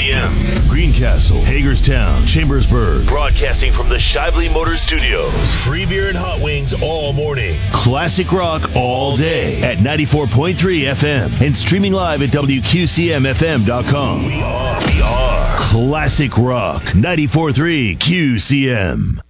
QCM. Greencastle, Hagerstown, Chambersburg. Broadcasting from the Shively Motors Studios. Free beer and hot wings all morning. Classic rock all day at 94.3 FM and streaming live at WQCMFM.com. We are Classic Rock 94.3 QCM.